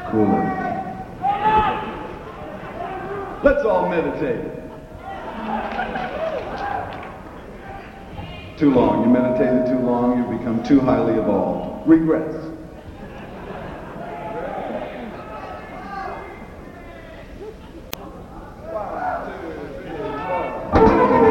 Cooler. Let's all meditate. Too long. You meditated too long, you become too highly evolved. Regress.